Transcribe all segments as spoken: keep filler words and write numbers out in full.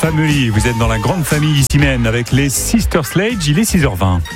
Family. Vous êtes dans la grande famille ici même avec les Sister Sledge. Il est six heures vingt.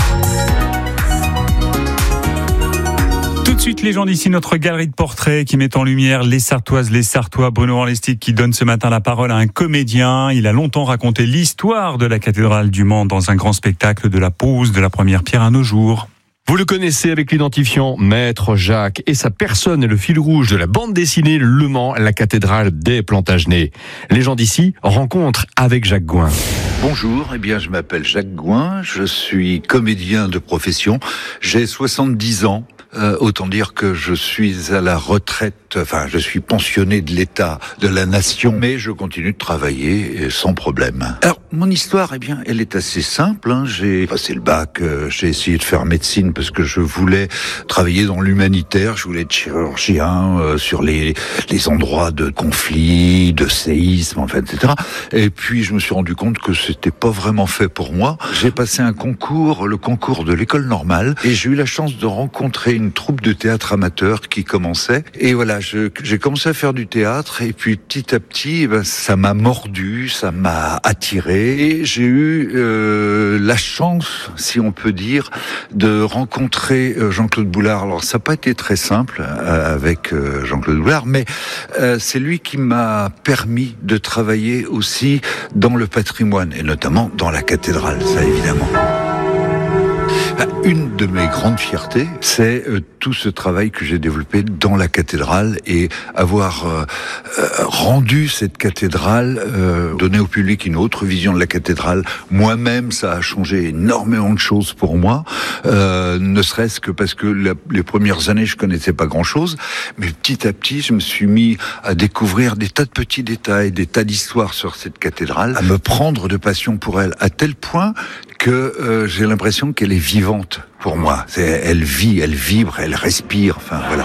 Tout de suite, les gens d'ici, notre galerie de portraits qui met en lumière les Sartoises, les Sartois. Bruno Orlestic qui donne ce matin la parole à un comédien. Il a longtemps raconté l'histoire de la cathédrale du Mans dans un grand spectacle de la pose de la première pierre à nos jours. Vous le connaissez avec l'identifiant Maître Jacques et sa personne est le fil rouge de la bande dessinée Le Mans, la cathédrale des Plantagenets. Les gens d'ici rencontrent avec Jacques Gouin. Bonjour, eh bien je m'appelle Jacques Gouin, je suis comédien de profession, j'ai soixante-dix ans. Euh, autant dire que je suis à la retraite, enfin je suis pensionné de l'État, de la nation, mais je continue de travailler sans problème. Alors mon histoire, eh bien, elle est assez simple. Hein. J'ai passé le bac, euh, j'ai essayé de faire médecine parce que je voulais travailler dans l'humanitaire, je voulais être chirurgien euh, sur les les endroits de conflit, de séisme, enfin, et cetera. Et puis je me suis rendu compte que c'était pas vraiment fait pour moi. J'ai passé un concours, le concours de l'école normale, et j'ai eu la chance de rencontrer une troupe de théâtre amateur qui commençait. Et voilà, je, j'ai commencé à faire du théâtre et puis petit à petit, eh ben, ça m'a mordu, ça m'a attiré. Et j'ai eu euh, la chance, si on peut dire, de rencontrer euh, Jean-Claude Boulard. Alors ça n'a pas été très simple euh, avec euh, Jean-Claude Boulard, mais euh, c'est lui qui m'a permis de travailler aussi dans le patrimoine et notamment dans la cathédrale, ça évidemment. Une de mes grandes fiertés, c'est euh, tout ce travail que j'ai développé dans la cathédrale et avoir euh, euh, rendu cette cathédrale, euh, donné au public une autre vision de la cathédrale. Moi-même, ça a changé énormément de choses pour moi, euh, ne serait-ce que parce que la, les premières années, je connaissais pas grand-chose, mais petit à petit, je me suis mis à découvrir des tas de petits détails, des tas d'histoires sur cette cathédrale, à me prendre de passion pour elle, à tel point que euh, j'ai l'impression qu'elle est vivante pour moi. C'est, elle vit, elle vibre, elle respire, enfin voilà.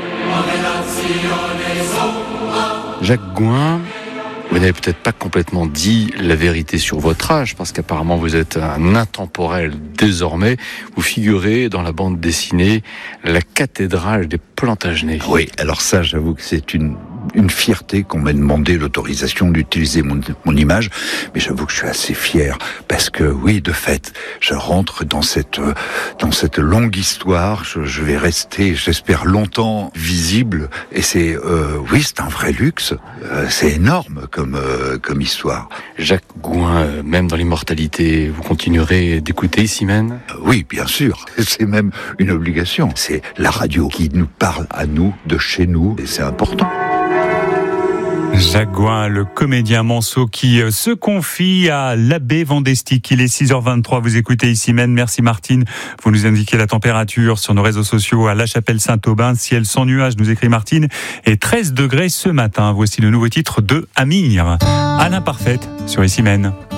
Jacques Gouin, vous n'avez peut-être pas complètement dit la vérité sur votre âge, parce qu'apparemment vous êtes un intemporel désormais. Vous figurez dans la bande dessinée La cathédrale des Plantagenets. Oui, alors ça, j'avoue que c'est une une fierté qu'on m'a demandé l'autorisation d'utiliser mon, mon image, mais j'avoue que je suis assez fier parce que oui, de fait, je rentre dans cette dans cette longue histoire. Je, je vais rester, j'espère, longtemps visible, et c'est euh, oui, c'est un vrai luxe. Euh, c'est énorme comme euh, comme histoire. Jacques Gouin, euh, même dans l'immortalité, vous continuerez d'écouter ici même ? euh, Oui, bien sûr. C'est même une obligation. C'est la radio qui nous parle à nous de chez nous, et c'est important. Jacques Gouin, le comédien manceau qui se confie à l'abbé Vandestick. Il est six heures vingt-trois, vous écoutez ici même. Merci Martine. Vous nous indiquez la température sur nos réseaux sociaux à La Chapelle-Saint-Aubin. Ciel sans nuages, nous écrit Martine, et treize degrés ce matin. Voici le nouveau titre de Amir. Anna Parfaite sur ici même.